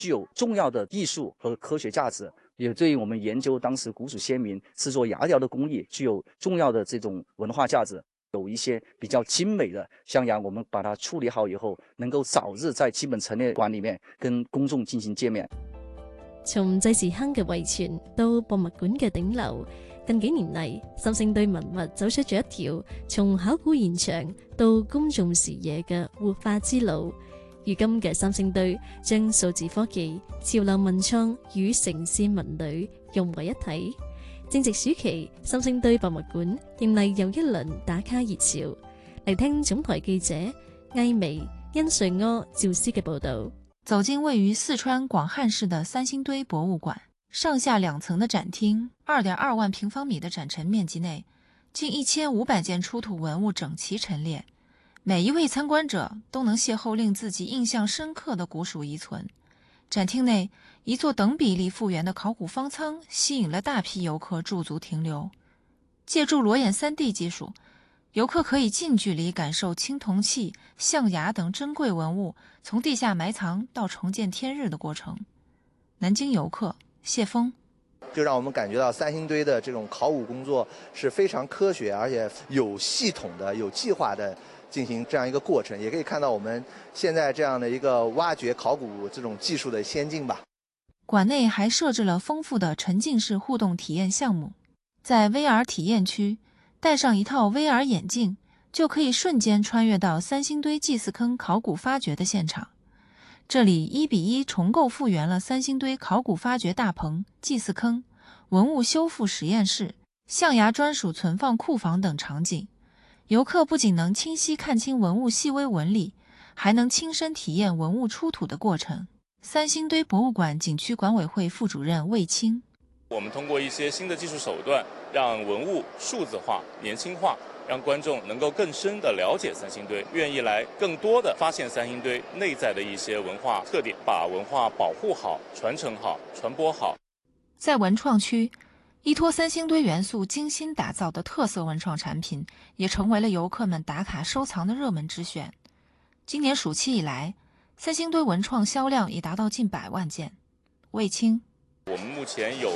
具有重要的艺术和科学价值，也对于我们研究当时古蜀先民制作牙雕的工艺具有重要的这种文化价值。有一些比較精美的象牙，我們把它處理好以後，能夠早日在基本陳列館裡面跟公眾進行見面。 從祭祀坑嘅遺傳到博物館嘅頂樓，近幾年嚟，三星堆文物走出咗一條從考古現場到公眾視野嘅活化之路。如今嘅三星堆將數字科技、潮流文創與城市文旅融為一體。正值暑期，三星堆博物館迎嚟又一輪打卡熱潮。嚟聽總台記者艾薇、殷瑞柯、趙思嘅報道。 走進位於四川廣漢市的三星堆博物館，上下兩層的展廳，2.2萬平方米的展陳面積內，近1500件出土文物整齊陳列，每一位參觀者都能邂逅令自己印象深刻的古蜀遺存。展廳內，一座等比例復原的考古方艙吸引了大批遊客駐足停留。借助裸眼 3D 技術，遊客可以近距離感受青銅器、象牙等珍貴文物從地下埋藏到重見天日的過程。南京遊客謝峰就讓我們感覺到三星堆的這種考古工作是非常科學，而且有系統的、有計劃的進行這樣一個過程，也可以看到我們現在這樣的一個挖掘考古這種技術的先進吧。 館內還設置了豐富的沉浸式互動體驗項目，在 VR 體驗區，戴上一套 VR 眼鏡，就可以瞬間穿越到三星堆祭祀坑考古發掘的現場。這裡1:1重構復原了三星堆考古發掘大棚、祭祀坑、文物修復實驗室、象牙專屬存放庫房等場景。遊客不僅能清晰看清文物細微紋理，還能親身體驗文物出土的過程。三星堆博物館景區管委會副主任魏清： 我們通過一些新的技術手段，讓文物數字化、年輕化，讓觀眾能夠更深地了解三星堆，願意來更多地發現三星堆內在的一些文化特點，把文化保護好、傳承好、傳播好。 在文創區，依託三星堆元素精心打造的特色文創產品，也成為了遊客們打卡收藏的熱門之選。今年暑期以來，三星堆文創銷量已達到近100萬件。魏清： 我們目前有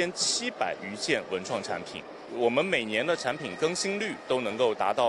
1700餘件文創產品，我們每年的產品更新率都能夠達到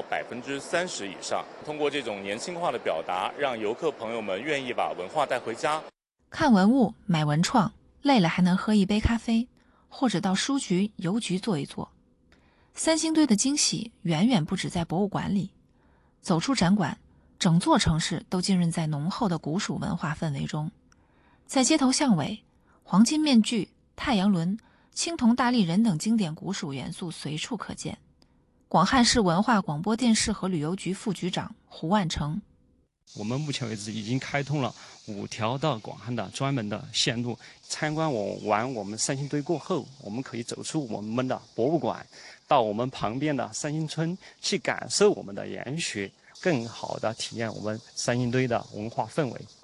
30%以上。通過這種年輕化的表達，讓遊客朋友們願意把文化帶回家。 看文物，買文創，累了還能喝一杯咖啡，或者到書局、郵局坐一坐。三星堆的驚喜遠遠不止在博物館裡，走出展館，整座城市都浸潤在濃厚的古蜀文化氛圍中。在街頭巷尾，黃金面具、太陽輪、青銅大立人等經典古蜀元素隨處可見。廣漢市文化廣播電視和旅遊局副局長胡萬成： 我們目前為止已經開通了5條到廣漢的專門的線路。參觀完我們三星堆過後，我們可以走出我們的博物館，到我們旁邊的三星村去感受我們的研學，更好的體驗我們三星堆的文化氛圍。